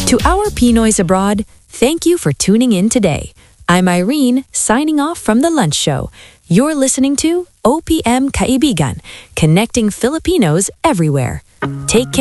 To our Pinoys abroad, thank you for tuning in today. I'm Irene, signing off from The Lunch Show. You're listening to OPM Kaibigan, connecting Filipinos everywhere. Take care.